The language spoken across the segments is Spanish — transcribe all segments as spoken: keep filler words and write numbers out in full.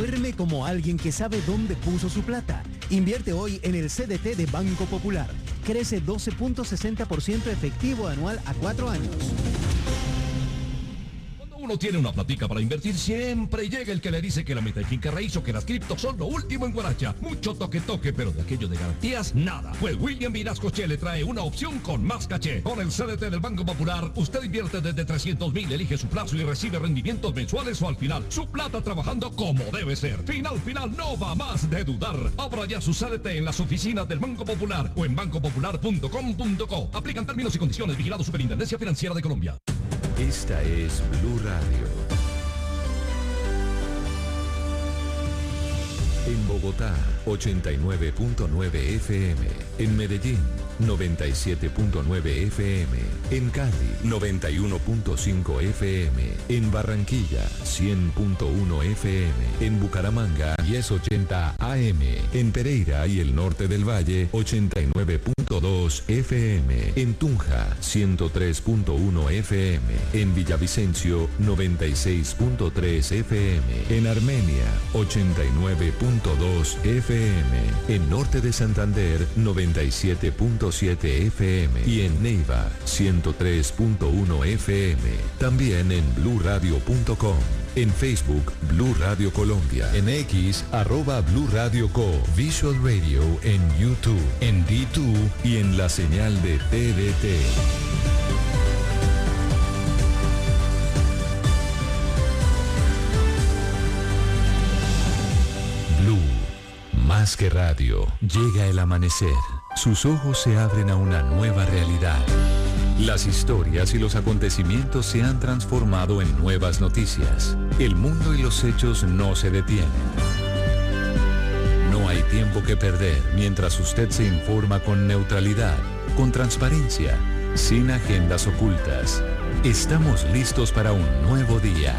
Duerme como alguien que sabe dónde puso su plata. Invierte hoy en el C D T de Banco Popular. Crece doce punto sesenta por ciento efectivo anual a cuatro años. Uno tiene una platica para invertir, siempre llega el que le dice que la meta de finca raíz o que las criptos son lo último en Guaracha. Mucho toque toque, pero de aquello de garantías, nada. Pues William Vinascoche le trae una opción con más caché. Con el C D T del Banco Popular, usted invierte desde trescientos mil, elige su plazo y recibe rendimientos mensuales o al final. Su plata trabajando como debe ser. Final, final, no va más de dudar. Abra ya su C D T en las oficinas del Banco Popular o en banco popular punto com punto co. Aplican términos y condiciones. Vigilado Superintendencia Financiera de Colombia. Esta es Blue Radio. En Bogotá, ochenta y nueve punto nueve F M. En Medellín, noventa y siete punto nueve F M. En Cali, noventa y uno punto cinco F M. En Barranquilla, cien punto uno F M. En Bucaramanga, diez ochenta A M. En Pereira y el norte del Valle, ochenta y nueve punto dos F M. En Tunja, ciento tres punto uno F M. En Villavicencio, noventa y seis punto tres F M. En Armenia, ochenta y nueve punto dos F M. En Norte de Santander, noventa y siete punto siete F M. Y en Neiva, ciento tres punto uno F M. También en blue radio punto com. En Facebook, Blue Radio Colombia. En X, arroba Blue Radio Co. Visual Radio en YouTube, en D dos y en la señal de T D T. Blue, más que radio. Llega el amanecer. Sus ojos se abren a una nueva realidad. Las historias y los acontecimientos se han transformado en nuevas noticias. El mundo y los hechos no se detienen. No hay tiempo que perder mientras usted se informa con neutralidad, con transparencia, sin agendas ocultas. Estamos listos para un nuevo día.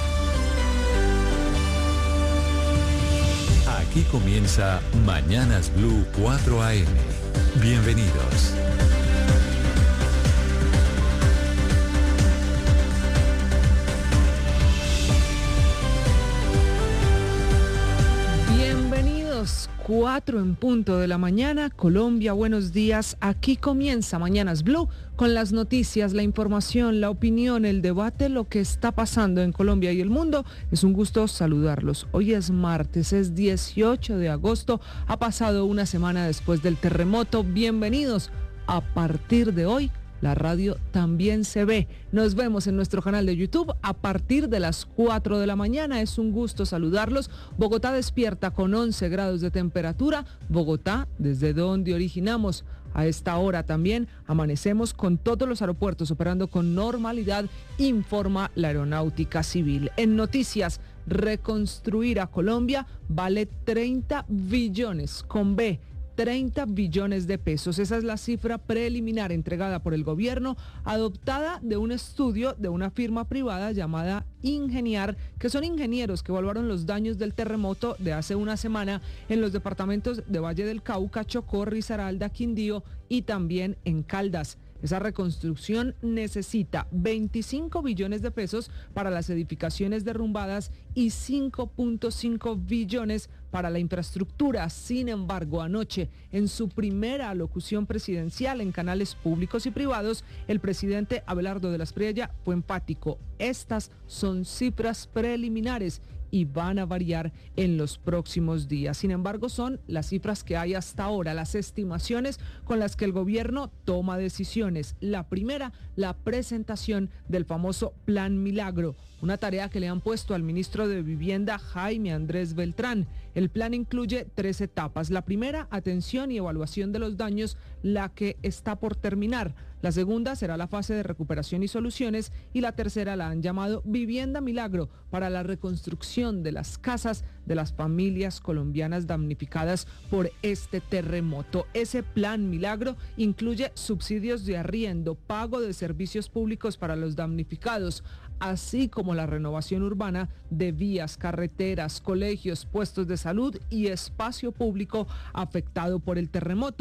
Aquí comienza Mañanas Blue cuatro A M. Bienvenidos. cuatro en punto de la mañana, Colombia, buenos días. Aquí comienza Mañanas Blue con las noticias, la información, la opinión, el debate, lo que está pasando en Colombia y el mundo. Es un gusto saludarlos. Hoy es martes, es dieciocho de agosto. Ha pasado una semana después del terremoto. Bienvenidos. A partir de hoy, la radio también se ve. Nos vemos en nuestro canal de YouTube a partir de las cuatro de la mañana. Es un gusto saludarlos. Bogotá despierta con once grados de temperatura. Bogotá, desde donde originamos. A esta hora también amanecemos con todos los aeropuertos operando con normalidad, informa la Aeronáutica Civil. En noticias, reconstruir a Colombia vale treinta billones con B. treinta billones de pesos. Esa es la cifra preliminar entregada por el gobierno, adoptada de un estudio de una firma privada llamada Ingeniar, que son ingenieros que evaluaron los daños del terremoto de hace una semana en los departamentos de Valle del Cauca, Chocó, Risaralda, Quindío y también en Caldas. Esa reconstrucción necesita veinticinco billones de pesos para las edificaciones derrumbadas y cinco punto cinco billones para la infraestructura. Sin embargo, anoche, en su primera alocución presidencial en canales públicos y privados, el presidente Abelardo de la Espriella fue enfático. Estas son cifras preliminares y van a variar en los próximos días. Sin embargo, son las cifras que hay hasta ahora, las estimaciones con las que el gobierno toma decisiones. La primera, la presentación del famoso Plan Milagro, una tarea que le han puesto al ministro de Vivienda, Jaime Andrés Beltrán. El plan incluye tres etapas. La primera, atención y evaluación de los daños, la que está por terminar. La segunda será la fase de recuperación y soluciones y la tercera la han llamado Vivienda Milagro para la reconstrucción de las casas de las familias colombianas damnificadas por este terremoto. Ese Plan Milagro incluye subsidios de arriendo, pago de servicios públicos para los damnificados, así como la renovación urbana de vías, carreteras, colegios, puestos de salud y espacio público afectado por el terremoto.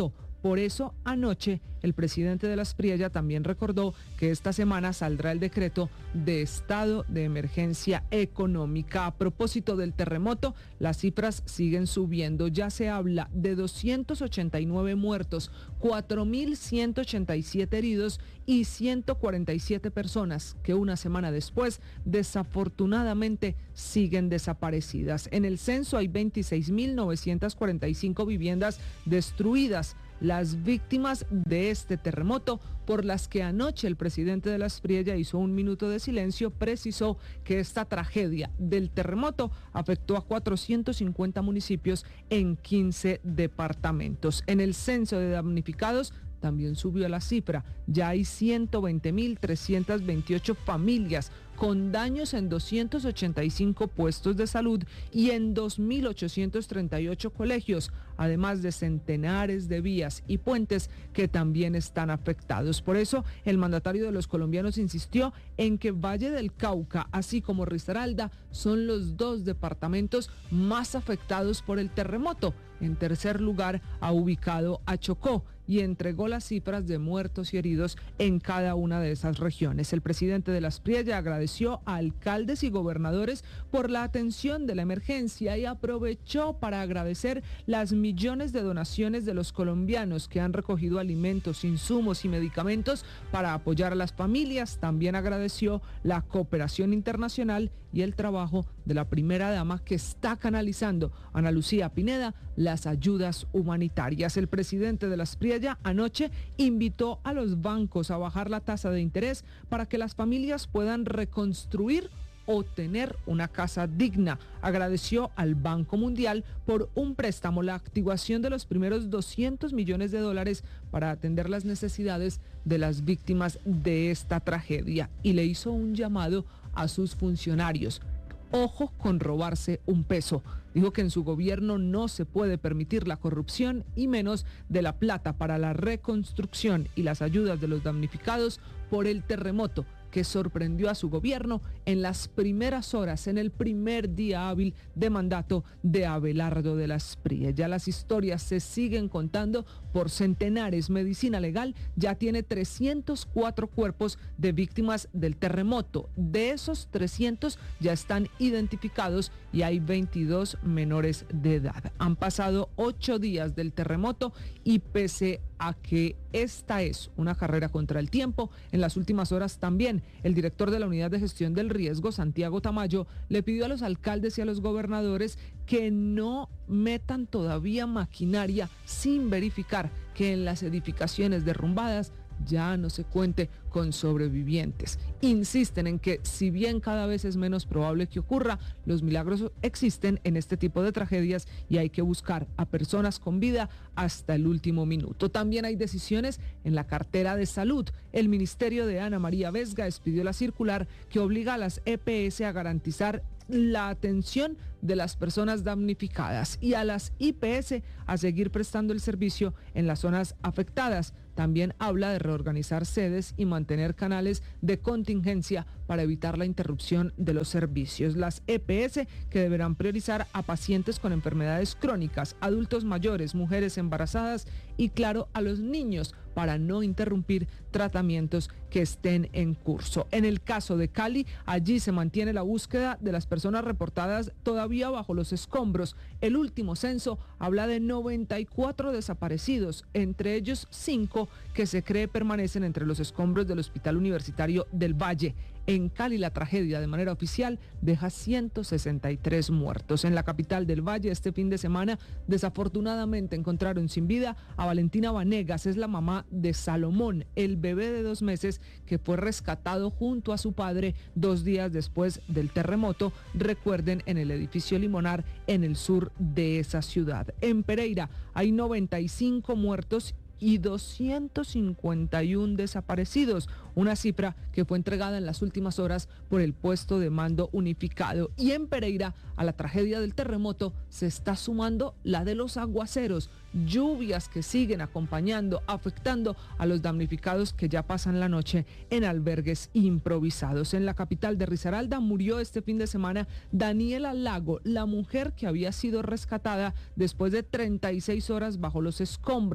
Por eso, anoche, el presidente de la Aspriella también recordó que esta semana saldrá el decreto de estado de emergencia económica. A propósito del terremoto, las cifras siguen subiendo. Ya se habla de doscientos ochenta y nueve muertos, cuatro mil ciento ochenta y siete heridos y ciento cuarenta y siete personas que una semana después, desafortunadamente, siguen desaparecidas. En el censo hay veintiséis mil novecientas cuarenta y cinco viviendas destruidas. Las víctimas de este terremoto, por las que anoche el presidente de la Aspriella hizo un minuto de silencio, precisó que esta tragedia del terremoto afectó a cuatrocientos cincuenta municipios en quince departamentos. En el censo de damnificados también subió la cifra. Ya hay ciento veinte mil trescientas veintiocho familias con daños en doscientos ochenta y cinco puestos de salud y en dos mil ochocientos treinta y ocho colegios, además de centenares de vías y puentes que también están afectados. Por eso, el mandatario de los colombianos insistió en que Valle del Cauca, así como Risaralda, son los dos departamentos más afectados por el terremoto. En tercer lugar, ha ubicado a Chocó y entregó las cifras de muertos y heridos en cada una de esas regiones. El presidente de la Aspriella agradeció a alcaldes y gobernadores por la atención de la emergencia y aprovechó para agradecer las millones de donaciones de los colombianos que han recogido alimentos, insumos y medicamentos para apoyar a las familias. También agradeció la cooperación internacional y el trabajo de la primera dama, que está canalizando, Ana Lucía Pineda, las ayudas humanitarias. El presidente de la Aspriella anoche invitó a los bancos a bajar la tasa de interés para que las familias puedan reconstruir o tener una casa digna. Agradeció al Banco Mundial por un préstamo, la activación de los primeros doscientos millones de dólares para atender las necesidades de las víctimas de esta tragedia, y le hizo un llamado a sus funcionarios. Ojo con robarse un peso. Dijo que en su gobierno no se puede permitir la corrupción y menos de la plata para la reconstrucción y las ayudas de los damnificados por el terremoto que sorprendió a su gobierno en las primeras horas, en el primer día hábil de mandato de Abelardo de la Aspriella. Ya las historias se siguen contando por centenares. Medicina Legal ya tiene trescientos cuatro cuerpos de víctimas del terremoto. De esos trescientos ya están identificados y hay veintidós menores de edad. Han pasado ocho días del terremoto y pese a que esta es una carrera contra el tiempo, en las últimas horas también el director de la Unidad de Gestión del Riesgo, Santiago Tamayo, le pidió a los alcaldes y a los gobernadores que no metan todavía maquinaria sin verificar que en las edificaciones derrumbadas ya no se cuente con sobrevivientes. Insisten en que, si bien cada vez es menos probable que ocurra, los milagros existen en este tipo de tragedias y hay que buscar a personas con vida hasta el último minuto. También hay decisiones en la cartera de salud. El ministerio de Ana María Vesga expidió la circular que obliga a las E P S a garantizar la atención de las personas damnificadas y a las I P S a seguir prestando el servicio en las zonas afectadas. También habla de reorganizar sedes y mantener canales de contingencia para evitar la interrupción de los servicios. Las E P S que deberán priorizar a pacientes con enfermedades crónicas, adultos mayores, mujeres embarazadas y, claro, a los niños, para no interrumpir tratamientos que estén en curso. En el caso de Cali, allí se mantiene la búsqueda de las personas reportadas todavía bajo los escombros. El último censo habla de noventa y cuatro desaparecidos, entre ellos cinco que se cree permanecen entre los escombros del Hospital Universitario del Valle. En Cali, la tragedia de manera oficial deja ciento sesenta y tres muertos. En la capital del Valle, este fin de semana, desafortunadamente encontraron sin vida a Valentina Vanegas. Es la mamá de Salomón, el bebé de dos meses que fue rescatado junto a su padre dos días después del terremoto. Recuerden, en el edificio Limonar, en el sur de esa ciudad. En Pereira hay noventa y cinco muertos y doscientos cincuenta y uno desaparecidos, una cifra que fue entregada en las últimas horas por el puesto de mando unificado. Y en Pereira, a la tragedia del terremoto se está sumando la de los aguaceros, lluvias que siguen acompañando, afectando a los damnificados que ya pasan la noche en albergues improvisados. En la capital de Risaralda murió este fin de semana Daniela Lago, la mujer que había sido rescatada después de treinta y seis horas bajo los escombros.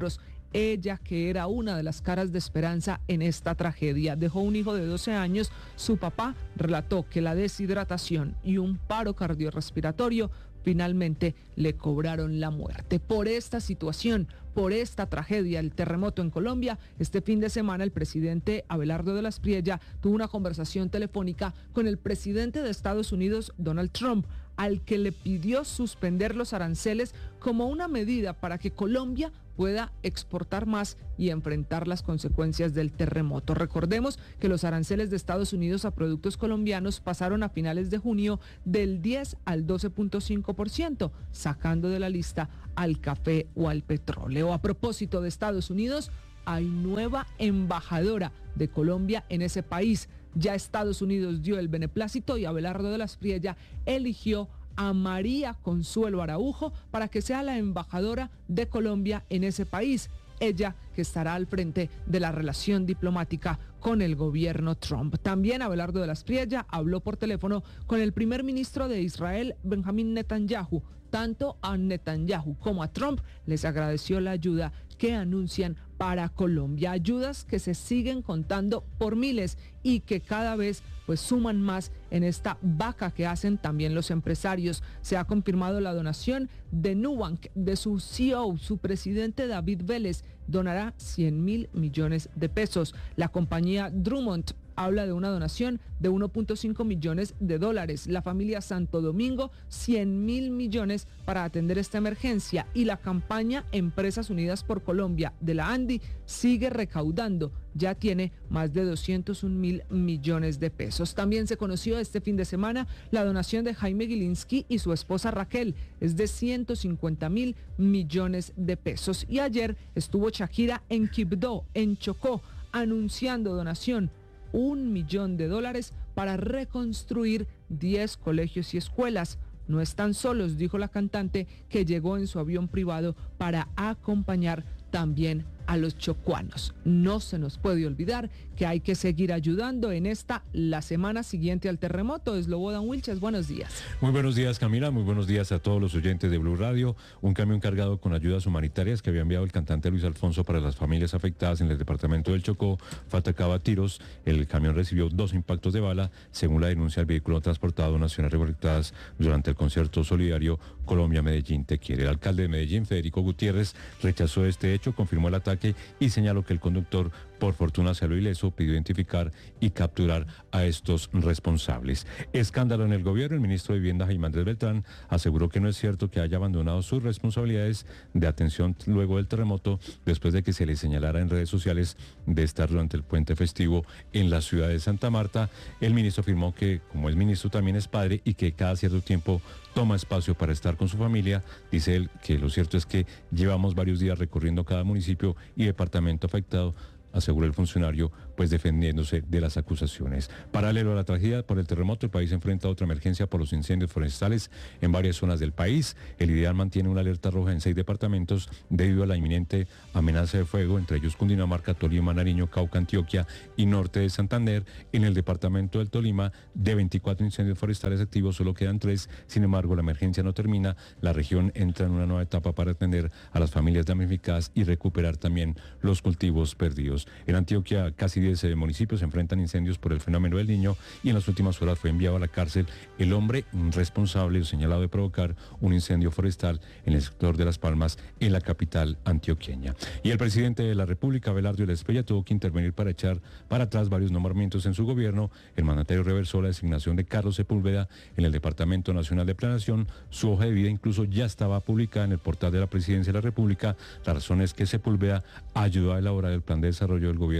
ella que era una de las caras de esperanza en esta tragedia. Dejó un hijo de doce años, su papá relató que la deshidratación y un paro cardiorrespiratorio finalmente le cobraron la muerte. Por esta situación, por esta tragedia, el terremoto en Colombia, este fin de semana el presidente Abelardo de la Espriella tuvo una conversación telefónica con el presidente de Estados Unidos, Donald Trump, al que le pidió suspender los aranceles como una medida para que Colombia pueda exportar más y enfrentar las consecuencias del terremoto. Recordemos que los aranceles de Estados Unidos a productos colombianos pasaron a finales de junio del diez al doce punto cinco por ciento, sacando de la lista al café o al petróleo. A propósito de Estados Unidos, hay nueva embajadora de Colombia en ese país. Ya Estados Unidos dio el beneplácito y Abelardo de la Espriella eligió a María Consuelo Araujo para que sea la embajadora de Colombia en ese país. Ella que estará al frente de la relación diplomática con el gobierno Trump. También Abelardo de la Espriella habló por teléfono con el primer ministro de Israel, Benjamín Netanyahu. Tanto a Netanyahu como a Trump les agradeció la ayuda que anuncian para Colombia. Ayudas que se siguen contando por miles y que cada vez pues suman más en esta vaca que hacen también los empresarios. Se ha confirmado la donación de Nubank, de su C E O, su presidente David Vélez, donará cien mil millones de pesos. La compañía Drummond habla de una donación de uno punto cinco millones de dólares. La familia Santo Domingo, cien mil millones para atender esta emergencia. Y la campaña Empresas Unidas por Colombia de la ANDI sigue recaudando. Ya tiene más de doscientos un mil millones de pesos. También se conoció este fin de semana la donación de Jaime Gilinski y su esposa Raquel. Es de ciento cincuenta mil millones de pesos. Y ayer estuvo Shakira en Quibdó, en Chocó, anunciando donación un millón de dólares para reconstruir diez colegios y escuelas. No están solos, dijo la cantante, que llegó en su avión privado para acompañar también a los chocuanos. No se nos puede olvidar que hay que seguir ayudando en esta, la semana siguiente al terremoto. Slobodan Wilches, buenos días. Muy buenos días, Camila, muy buenos días a todos los oyentes de Blue Radio. Un camión cargado con ayudas humanitarias que había enviado el cantante Luis Alfonso para las familias afectadas en el departamento del Chocó fue atacado a tiros. El camión recibió dos impactos de bala. Según la denuncia, el vehículo transportado donaciones recolectadas durante el concierto solidario Colombia-Medellín Te Quiere. El alcalde de Medellín, Federico Gutiérrez, rechazó este hecho, confirmó el ataque y señaló que el conductor, por fortuna, salió ileso. Pidió identificar y capturar a estos responsables. Escándalo en el gobierno. El ministro de Vivienda, Jaime Andrés Beltrán, aseguró que no es cierto que haya abandonado sus responsabilidades de atención luego del terremoto, después de que se le señalara en redes sociales de estar durante el puente festivo en la ciudad de Santa Marta. El ministro afirmó que, como es ministro, también es padre y que cada cierto tiempo toma espacio para estar con su familia. Dice él que lo cierto es que llevamos varios días recorriendo cada municipio y departamento afectado, aseguró el funcionario, pues defendiéndose de las acusaciones. Paralelo a la tragedia por el terremoto, el país enfrenta otra emergencia por los incendios forestales en varias zonas del país. El IDEAL mantiene una alerta roja en seis departamentos debido a la inminente amenaza de fuego, entre ellos Cundinamarca, Tolima, Nariño, Cauca, Antioquia y norte de Santander. En el departamento del Tolima, de veinticuatro incendios forestales activos, solo quedan tres. Sin embargo, la emergencia no termina. La región entra en una nueva etapa para atender a las familias damnificadas y recuperar también los cultivos perdidos. En Antioquia, casi diez municipios se enfrentan incendios por el fenómeno del Niño y en las últimas horas fue enviado a la cárcel el hombre responsable o señalado de provocar un incendio forestal en el sector de Las Palmas, en la capital antioqueña. Y el presidente de la República, Abelardo de la Espriella, tuvo que intervenir para echar para atrás varios nombramientos en su gobierno. El mandatario reversó la designación de Carlos Sepúlveda en el Departamento Nacional de Planeación. Su hoja de vida incluso ya estaba publicada en el portal de la Presidencia de la República. La razón es que Sepúlveda ayudó a elaborar el plan de desarrollo del gobierno